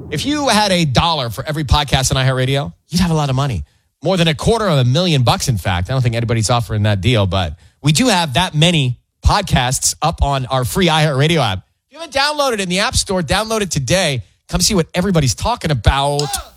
If you had $1 for every podcast on iHeartRadio, you'd have a lot of money. More than $250,000, in fact. I don't think anybody's offering that deal, but we do have that many podcasts up on our free iHeartRadio app. If you haven't downloaded it in the App Store, download it today. Come see what everybody's talking about.